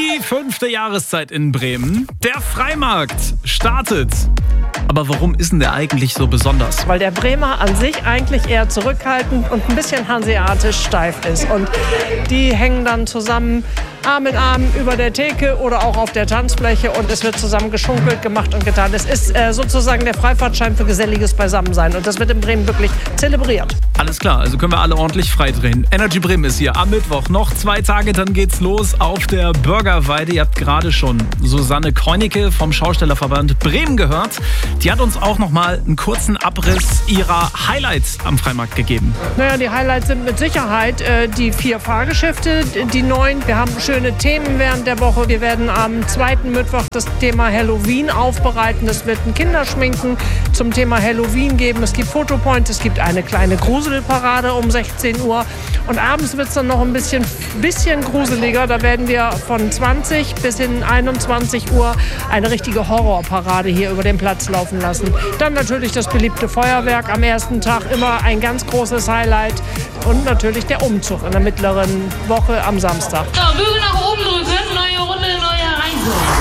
Die 5. Jahreszeit in Bremen. Der Freimarkt startet. Aber warum ist denn der eigentlich so besonders? Weil der Bremer an sich eigentlich eher zurückhaltend und ein bisschen hanseatisch steif ist. Und die hängen dann zusammen Arm in Arm über der Theke oder auch auf der Tanzfläche und es wird zusammen geschunkelt, gemacht und getan. Es ist sozusagen der Freifahrtschein für geselliges Beisammensein und das wird in Bremen wirklich zelebriert. Alles klar, also können wir alle ordentlich freidrehen. Energy Bremen ist hier am Mittwoch. Noch 2 Tage, dann geht's los auf der Bürgerweide. Ihr habt gerade schon Susanne Keunicke vom Schaustellerverband Bremen gehört. Die hat uns auch noch mal einen kurzen Abriss ihrer Highlights am Freimarkt gegeben. Naja, die Highlights sind mit Sicherheit die 4 Fahrgeschäfte, die 9. Wir haben schöne Themen während der Woche. Wir werden am 2. Mittwoch das Thema Halloween aufbereiten. Es wird ein Kinderschminken zum Thema Halloween geben. Es gibt Fotopoints, es gibt eine kleine Gruselparade um 16 Uhr. Und abends wird es dann noch ein bisschen gruseliger. Da werden wir von 20 bis hin 21 Uhr eine richtige Horrorparade hier über den Platz laufen lassen. Dann natürlich das beliebte Feuerwerk am ersten Tag, immer ein ganz großes Highlight. Und natürlich der Umzug in der mittleren Woche am Samstag. So, Bügel nach oben drücken, neue Runde, neue Reise.